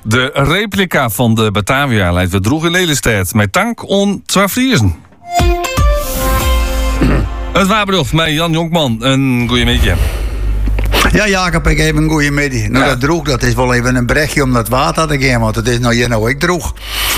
De replica van de Batavia leidt we droeg in Lelystad met tank on 2 Friesen. Het waarbedoeld met Jan Jonkman. Een goeiemiddag. Ja, Jacob, ik heb een goede middag. Nou, dat droeg, dat is wel even een berichtje om dat water te geven, want het is nou ik droeg.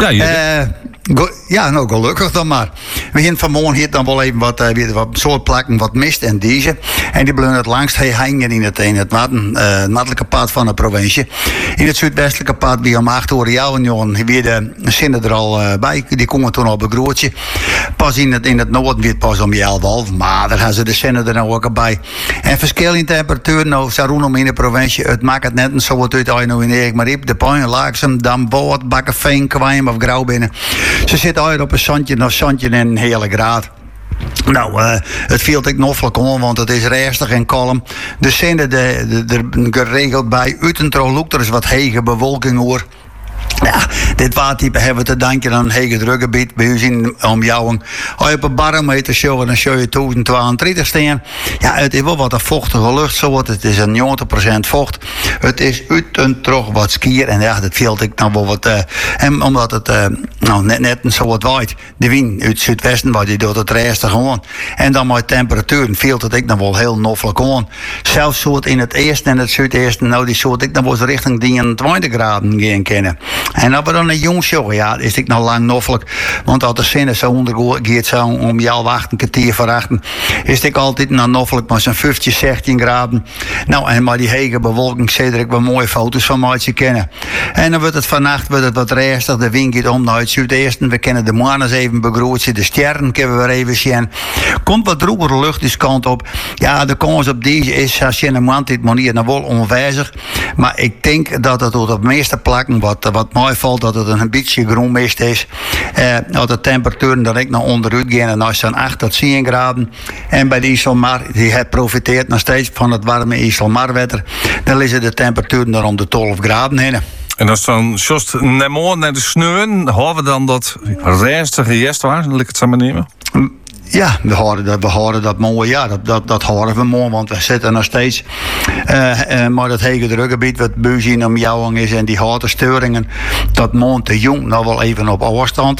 Ja, nou gelukkig dan maar. We gaan vanmorgen hier dan wel even wat soort plakken, wat mist en deze. En die blijven het langst hangen in het noordelijke pad van de provincie. In het zuidwestelijke pad, die om 8 uur jou en jongen, weer de zinnen er al bij. Die komen toen op een grootje. Pas in het noorden weer pas om 11:30. Maar daar gaan ze de zinnen er nou ook bij. En verschil in temperatuur, nou, Saroen in de provincie, het maakt het net zo wat uit nou in de maar de pijn, Laaksem, dan Boord, Bakkenveen, Kwijn of Grauw binnen. Ze zitten uit op een zandje en een hele graad. Nou, het viel ik noffelijk om, want het is rustig en kalm. De zinnen er geregeld bij. Utentro loopt er is wat hege bewolking hoor. Ja, dit watertype hebben we te danken aan een hege drukgebied bij u in omjouwing. Als je op een barometer show, dan show je 1032 staan. Ja, het is wel wat een vochtige lucht zo. Het is een 90% vocht. Het is Utentro wat skier. En ja, dat viel ik nou wel wat. En omdat het net zo wat waait. De wind uit het zuidwesten, waar die doet het rustig gewoon. En dan met temperatuur viel het ik nog wel heel noffelijk gewoon. Zelfs zo het in het eerste en het zuidesten, nou die soort ik nog wel eens richting 23 graden gaan kennen. En als we dan een jong show, ja, is ik nou lang noffelijk. Want als de zinnen zo ondergeet zo om jou wachten, een kwartier verachten, is ik altijd nou noffelijk maar zo'n 15, 16 graden. Nou, en maar die hege bewolking, zet ik wel mooie foto's van mij kennen. En dan wordt het vannacht wat rustig, de wind gaat om naar het zuidesten. We kennen de maan eens even begroeten, de sterren kunnen we weer even zien. Komt wat droevere lucht die kant op. Ja, de kans op deze is, als je een man dit manier nou wel onwijzig. Maar ik denk dat het op de meeste plakken wat mooi valt, dat het een beetje groen mist is. Dat de temperaturen dan ik naar onderuit gaan en als dan 8 tot 10 graden. En bij de IJsselmar, die profiteert nog steeds van het warme IJsselmarwetter. Dan liggen de temperaturen er om de 12 graden heen. En als dan just naar de sneeuwen, horen we dan dat rustige jest waar, dan ik het zo maar nemen? Ja, we horen dat mooi. Ja, dat horen we mooi, want we zitten nog steeds. Maar dat hege drukgebied wat buis in omjouwing is en die harde storingen, dat maand te jong nog wel even op afstand.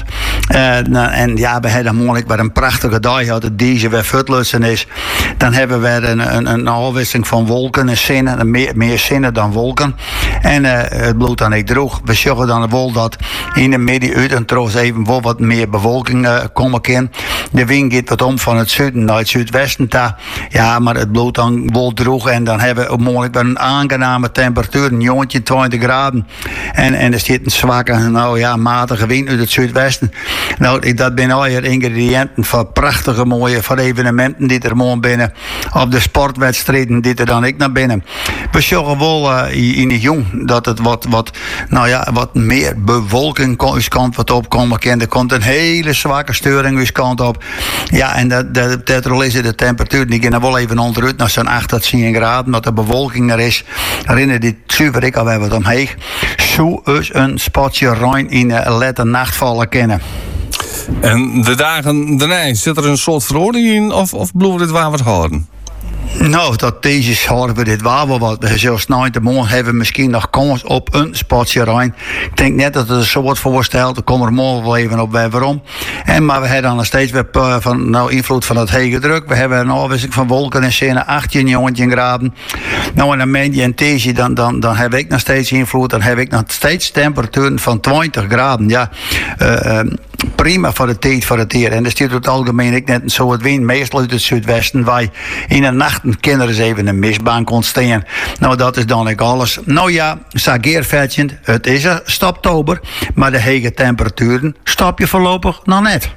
En ja, we hebben morgen weer een prachtige dag gehad, dat deze weer vertlutsen is. Dan hebben we een afwisseling van wolken en zinnen, meer zinnen dan wolken. En het bloed dan ik droeg. We zeggen dan wel dat in de midden uit en trouwens even wel wat meer bewolking komen kan. De wind gaat wat om van het zuiden naar het zuidwesten. Ja, maar het bloed dan wel droeg en dan hebben we mogelijk wel een aangename temperatuur, een 20 graden. En er zit een zwakke, matige wind uit het zuidwesten. Nou, dat zijn al je ingrediënten voor prachtige mooie voor evenementen die er morgen binnen. Op de sportwedstrijden die er dan ik naar binnen. We zeggen wel in de jong dat het wat meer bewolking kant wat opkomen kan. Er komt een hele zwakke steuring uw kant op. Ja, en dat is de temperatuur. Die gaan wel even onderuit naar zo'n 8 tot 10 graden. Omdat de bewolking er is. Herinner die zuiver ik alweer wat omheen. Zo is een spotje ruim in een lette nachtvallen kennen. En de dagen daarna, zit er een soort verordening in of blijven we dit waar wat houden? Nou, dat deze horen we dit wel wat. Zoals de morgen hebben we misschien nog kans op een spotje rein. Ik denk net dat het zo wordt voorgesteld. Dan komen we morgen wel even op waarom. Maar we hebben dan nog steeds weer invloed van het hege druk. We hebben een afwisseling van wolken en zinnen, 18, 19 graden. Nou, en dan meen je en deze, dan heb ik nog steeds invloed. Dan heb ik nog steeds temperaturen van 20 graden. Ja, prima voor de tijd voor het hier. En er staat het algemeen ik net zo het wind, meestal uit het zuidwesten. Wij in de nacht kinderen eens even een mistbank ontstaan. Nou, dat is dan ook alles. Nou ja, sageervetjend, het is een staptober, maar de hege temperaturen stap je voorlopig nog net.